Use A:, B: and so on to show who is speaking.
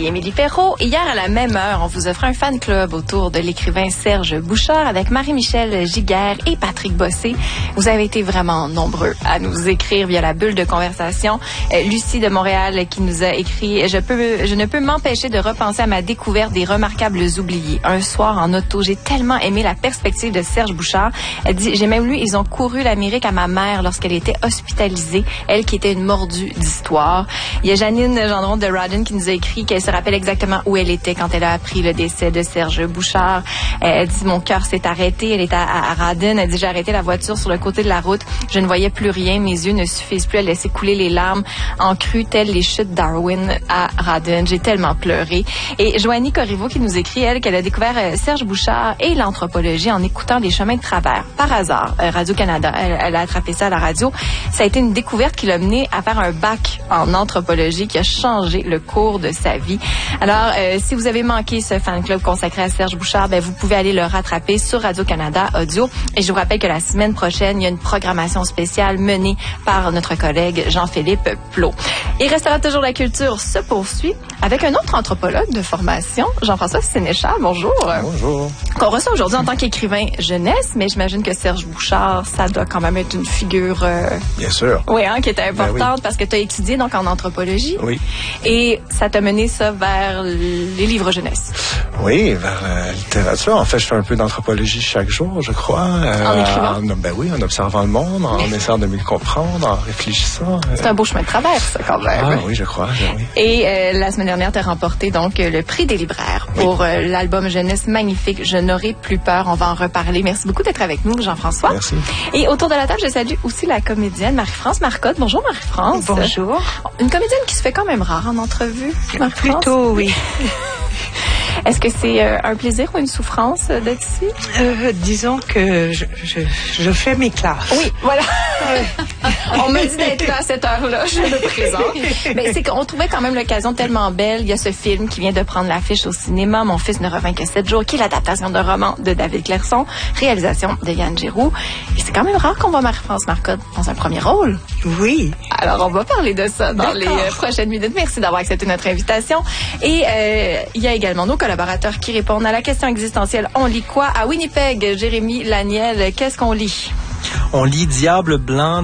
A: ici Émilie Perrault. Hier, à la même heure, on vous offre un fan club autour de l'écrivain Serge Bouchard avec Marie-Michel Giguère et Patrick Bossé. Vous avez été vraiment nombreux à nous écrire via la bulle de conversation. Lucie de Montréal qui nous a écrit « Je ne peux m'empêcher de repenser à ma découverte des remarquables oubliés. Un soir en auto, j'ai tellement aimé la perspective de Serge Bouchard. Elle dit « J'ai même lu « Ils ont couru l'Amérique à ma mère lorsqu'elle était hospitalisée. Elle qui était une mordue d'histoire. » Il y a Janine Gendron de Rodden qui nous a écrit qu'elle se rappelle exactement où elle était quand elle a appris le décès de Serge Bouchard. Elle dit « Mon cœur s'est arrêté. » Elle est à Rodden. Elle dit « J'ai arrêté la voiture sur le côté de la route. Je ne voyais plus rien. Mes yeux ne suffisent plus à laisser couler les larmes en crue telles les chutes Darwin à Rodden. J'ai tellement pleuré. » Et Joanie Corriveau qui nous écrit, elle, qu'elle a découvert Serge Bouchard et l'anthropologie en écoutant des chemins de travers. Par hasard, Radio-Canada, elle a attrapé ça à la radio. Ça a été une découverte qui l'a menée à faire un bac en anthropologie qui a changé le cours de sa vie. Alors, si vous avez manqué ce fan club consacré à Serge Bouchard, ben, vous pouvez aller le rattraper sur Radio-Canada Audio. Et je vous rappelle que la semaine prochaine, il y a une programmation spéciale menée par notre collègue Jean-Philippe Plot. Et Restaurant toujours la culture se poursuit avec un autre anthropologue de formation, Jean-François Sénéchal. Bonjour.
B: Bonjour.
A: Qu'on reçoit aujourd'hui en tant qu'écrivain jeunesse, mais j'imagine que Serge Bouchard, ça doit quand même être une figure...
B: Bien sûr.
A: Oui, hein, qui était importante
B: ben oui.
A: Parce que tu as étudié donc en anthropologie.
B: Oui.
A: Et ça t'a mené ça vers les livres jeunesse.
B: Oui, vers la littérature. En fait, je fais un peu d'anthropologie chaque jour, je crois.
A: En écrivant?
B: Ben oui, en observant le monde, en essayant de mieux le comprendre, en réfléchissant.
A: C'est un beau chemin de travers, ça, quand même.
B: Ah oui, je crois. Ben oui.
A: Et la semaine dernière, tu as remporté donc le prix des libraires pour l'album jeunesse magnifique « Je n'aurai plus peur ». On va en reparler. Merci beaucoup d'être avec nous, Jean-François.
B: Merci.
A: Et autour de la table, je salue aussi la comédienne Marie-France Marcotte. Bonjour, Marie-France.
C: Bonjour.
A: Une comédienne qui se fait quand même rare en entrevue, Marie-France.
C: Plutôt, oui.
A: Est-ce que c'est un plaisir ou une souffrance d'être ici?
C: Disons que je fais mes classes.
A: Oui, voilà. On m'a dit d'être là à cette heure-là. Je me présente. Mais c'est qu'on trouvait quand même l'occasion tellement belle. Il y a ce film qui vient de prendre l'affiche au cinéma, Mon fils ne revint que 7 jours, qui est l'adaptation d'un roman de David Clairson, réalisation de Yann Giroux. Et c'est quand même rare qu'on voit Marie-France Marcotte dans un premier rôle.
C: Oui.
A: Alors, on va parler de ça dans les prochaines minutes. Merci d'avoir accepté notre invitation. Et il y a également nos collaborateurs qui répondent à la question existentielle. On lit quoi? À Winnipeg, Jérémy Laniel, qu'est-ce qu'on lit?
D: On lit Diable blanc